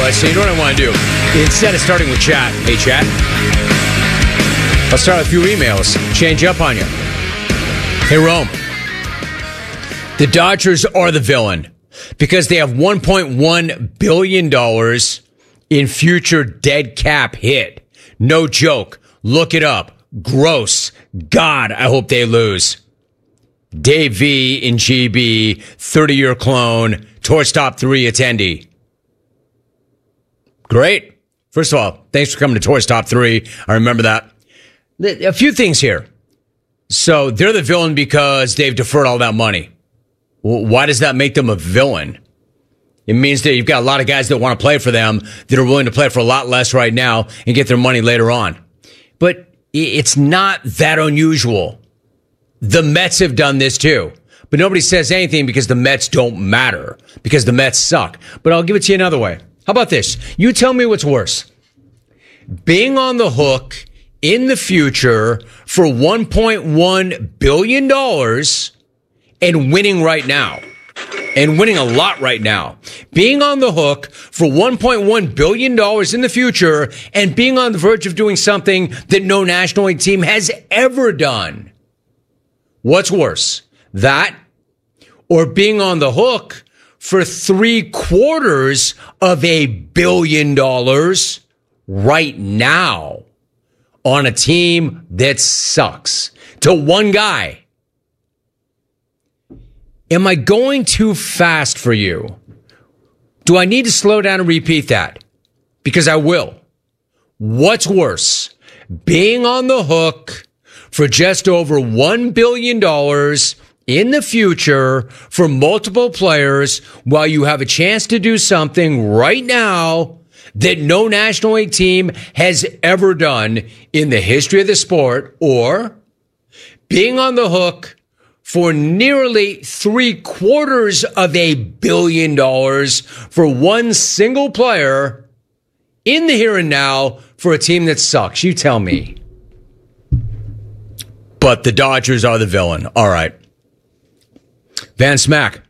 right, so you know what I want to do? Instead of starting with chat, hey, chat, I'll start with a few emails, change up on you. Hey, Rome. The Dodgers are the villain because they have $1.1 billion in future dead cap hit. No joke. Look it up. Gross. God, I hope they lose. Dave V in GB, 30-year clone, Torch Top 3 attendee. Great. First of all, thanks for coming to Torch Top 3. I remember that. A few things here. So they're the villain because they've deferred all that money. Why does that make them a villain? It means that you've got a lot of guys that want to play for them that are willing to play for a lot less right now and get their money later on. But it's not that unusual. The Mets have done this too. But nobody says anything because the Mets don't matter, because the Mets suck. But I'll give it to you another way. How about this? You tell me what's worse. Being on the hook in the future for $1.1 billion and winning right now. And winning a lot right now. Being on the hook for $1.1 billion in the future and being on the verge of doing something that no National League team has ever done. What's worse? That or being on the hook for $750 million right now on a team that sucks to one guy? Am I going too fast for you? Do I need to slow down and repeat that? Because I will. What's worse? Being on the hook for just over $1 billion in the future for multiple players while you have a chance to do something right now that no National League team has ever done in the history of the sport, or being on the hook for nearly $750 million for one single player in the here and now for a team that sucks. You tell me. But the Dodgers are the villain. All right. Van Smack.